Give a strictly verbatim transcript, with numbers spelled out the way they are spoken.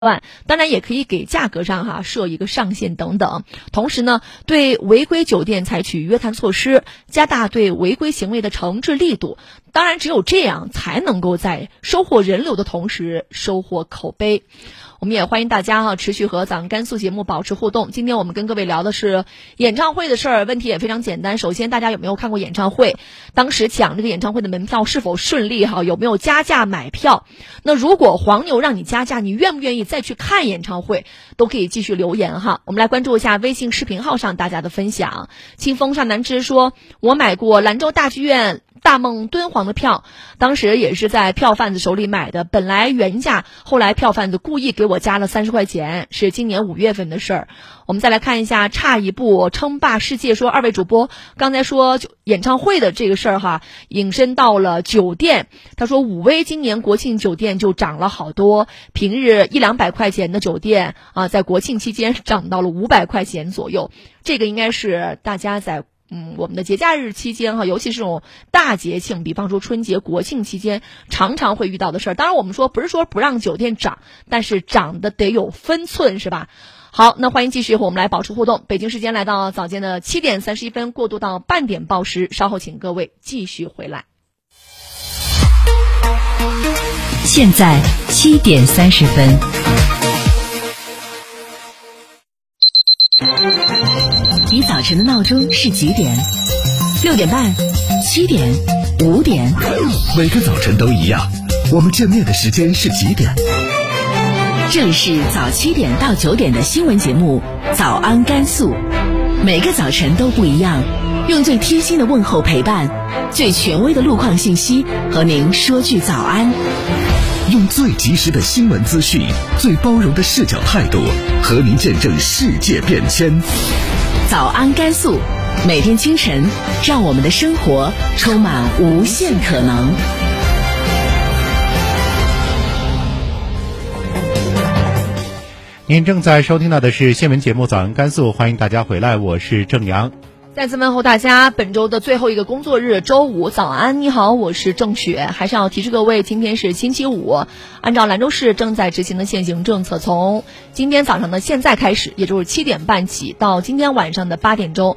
万，当然也可以给价格上哈设一个上限等等。同时呢，对违规酒店采取约谈措施，加大对违规行为的惩治力度。当然，只有这样才能够在收获人流的同时收获口碑。我们也欢迎大家哈持续和咱们甘肃节目保持互动。今天我们跟各位聊的是演唱会的事儿，问题也非常简单。首先，大家有没有看过演唱会？当时抢这个演唱会的门票是否顺利哈？有没有加价买票？那如果黄牛让你加价，你愿不愿意再去看演唱会？都可以继续留言哈。我们来关注一下微信视频号上大家的分享。清风上南枝说，我买过兰州大剧院大梦敦煌的票，当时也是在票贩子手里买的，本来原价，后来票贩子故意给我加了三十块钱，是今年五月份的事儿。我们再来看一下，差一步称霸世界说，二位主播刚才说演唱会的这个事儿哈，引申到了酒店。他说武威今年国庆酒店就涨了好多，平日一两百块钱的酒店啊，在国庆期间涨到了五百块钱左右。这个应该是大家在嗯，我们的节假日期间哈，尤其是这种大节庆，比方说春节、国庆期间，常常会遇到的事儿。当然，我们说不是说不让酒店涨，但是涨的得有分寸，是吧？好，那欢迎继续和我们来保持互动。北京时间来到早间的七点三十一分，过渡到半点报时，稍后请各位继续回来。 现在七点三十分。你早晨的闹钟是几点？六点半、七点、五点。 每个早晨都一样，我们见面的时间是几点？ 这里是早七点到九点的新闻节目《早安甘肃》，每个早晨都不一样，用最贴心的问候陪伴，最权威的路况信息和您说句早安。 用最及时的新闻资讯，最包容的视角态度，和您见证世界变迁。 早安甘肃，每天清晨，让我们的生活充满无限可能。 您正在收听到的是新闻节目《早安甘肃》，欢迎大家回来，我是郑阳。 再次问候大家，本周的最后一个工作日，周五早安，你好，我是郑雪。还是要提示各位，今天是星期五，按照兰州市正在执行的现行政策，从今天早上的现在开始，也就是七点半起到今天晚上的八点钟，